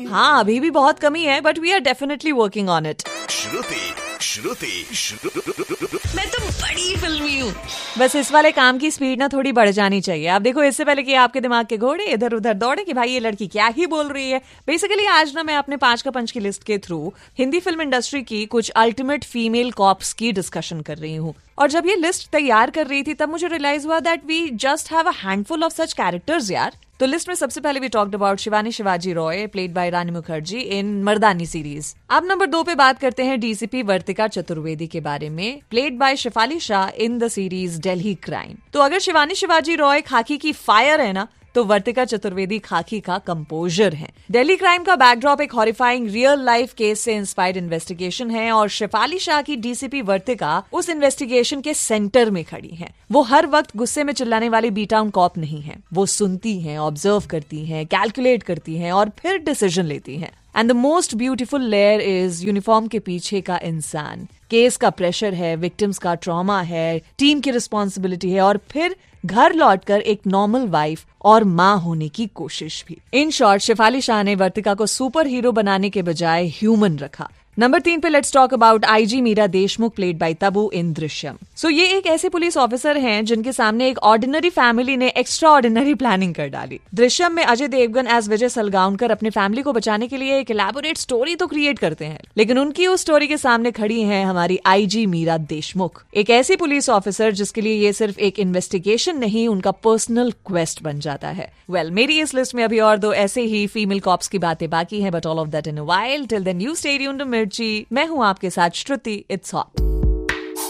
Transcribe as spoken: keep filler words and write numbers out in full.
हाँ, अभी भी बहुत कमी है, but we are definitely working on it. श्रुति श्रुति मैं तो बड़ी फिल्मी हूँ। बस इस वाले काम की स्पीड ना थोड़ी बढ़ जानी चाहिए। आप देखो, इससे पहले कि आपके दिमाग के घोड़े इधर उधर दौड़े कि भाई ये लड़की क्या ही बोल रही है। बेसिकली आज ना मैं अपने पांच का पंच की लिस्ट के थ्रू हिंदी फिल्म इंडस्ट्री की कुछ अल्टीमेट फीमेल कॉप्स की डिस्कशन कर रही हूँ। और जब ये लिस्ट तैयार कर रही थी तब मुझे रियलाइज हुआ that we just have a handful of such characters यार। तो लिस्ट में सबसे पहले we talked about Shivani Shivaji Roy, played by Rani Mukherjee in Mardaani series. अब नंबर दो पे बात करते हैं डीसीपी वर्तिका चतुर्वेदी के बारे में, played by Shefali Shah in the series Delhi crime. तो अगर शिवानी शिवाजी रॉय खाकी की फायर है ना, तो वर्तिका चतुर्वेदी खाकी का कंपोजर है। दिल्ली क्राइम का बैकड्रॉप एक हॉरिफाइंग रियल लाइफ केस से इंस्पायर्ड इन्वेस्टिगेशन है और शेफाली शाह की डीसीपी वर्तिका उस इन्वेस्टिगेशन के सेंटर में खड़ी है। वो हर वक्त गुस्से में चिल्लाने वाली बी टाउन कॉप नहीं है। वो सुनती हैं, ऑब्जर्व करती हैं, कैलकुलेट करती हैं और फिर डिसीजन लेती हैं। And the most beautiful layer is uniform के पीछे का इंसान। केस का प्रेशर है, विक्टिम्स का ट्रॉमा है, टीम की रिस्पॉन्सिबिलिटी है और फिर घर लौटकर एक नॉर्मल वाइफ और माँ होने की कोशिश भी। इन शॉर्ट, शेफाली शाह ने वर्तिका को सुपर हीरो बनाने के बजाय ह्यूमन रखा। नंबर तीन पे let's talk about IG Meera Deshmukh, played by Tabu इन दृश्यम। सो ये एक ऐसे पुलिस ऑफिसर हैं जिनके सामने एक ऑर्डिनरी फैमिली ने एक्स्ट्रा ऑर्डिनरी प्लानिंग कर डाली। दृश्यम में अजय देवगन एज विजय सलगांवकर अपने फैमिली को बचाने के लिए एक एलैबोरेट स्टोरी तो क्रिएट करते हैं, लेकिन उनकी उस स्टोरी के सामने खड़ी है हमारी आईजी मीरा देशमुख, एक ऐसी पुलिस ऑफिसर जिसके लिए ये सिर्फ एक इन्वेस्टिगेशन नहीं, उनका पर्सनल क्वेस्ट बन जाता है। वेल well, मेरी इस लिस्ट में अभी और दो ऐसे ही फीमेल कॉप्स की बातें बाकी हैं, but all of that in a while. Till then you stay tuned to मिर्ची। मैं हूं आपके साथ श्रुति। It's hot.